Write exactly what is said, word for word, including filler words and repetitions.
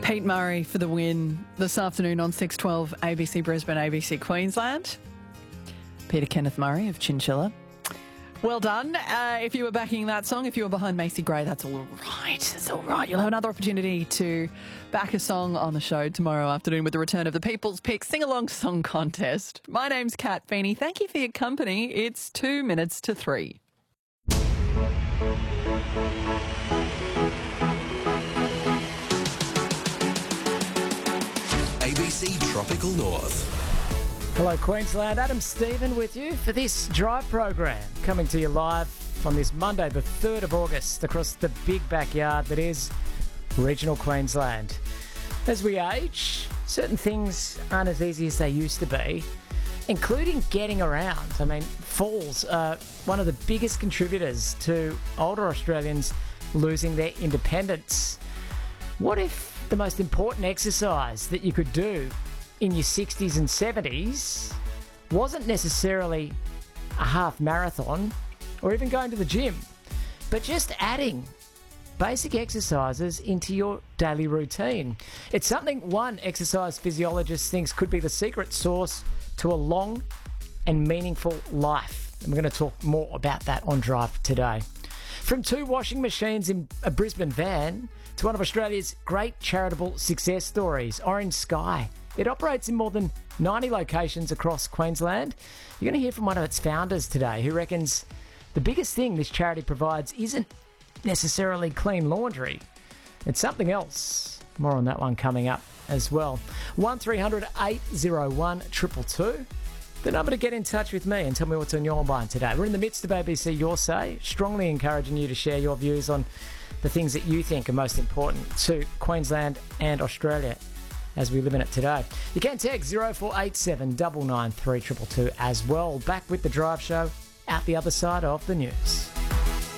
Pete Murray for the win this afternoon on six twelve A B C Brisbane, A B C Queensland. Peter Kenneth Murray of Chinchilla. Well done. Uh, if you were backing that song, if you were behind Macy Gray, that's all right. That's all right. You'll have another opportunity to back a song on the show tomorrow afternoon with the return of the People's Pick Sing-Along Song Contest. My name's Kat Feeney. Thank you for your company. It's two minutes to three. A B C Tropical North. Hello Queensland, Adam Stephen with you for this drive program, coming to you live on this Monday the third of August across the big backyard that is regional Queensland. As we age, certain things aren't as easy as they used to be, including getting around. I mean, falls are one of the biggest contributors to older Australians losing their independence. What if the most important exercise that you could do in your sixties and seventies wasn't necessarily a half marathon or even going to the gym, but just adding basic exercises into your daily routine? It's something one exercise physiologist thinks could be the secret sauce to a long and meaningful life. And we're going to talk more about that on Drive today. From two washing machines in a Brisbane van to one of Australia's great charitable success stories, Orange Sky. It operates in more than ninety locations across Queensland. You're going to hear from one of its founders today who reckons the biggest thing this charity provides isn't necessarily clean laundry. It's something else. More on that one coming up as well. one three hundred eight oh one two two two. The number to get in touch with me and tell me what's on your mind today. We're in the midst of A B C Your Say, strongly encouraging you to share your views on the things that you think are most important to Queensland and Australia as we live in it today. You can text zero four eight seven nine nine three two two two as well. Back with the Drive Show, out the other side of the news.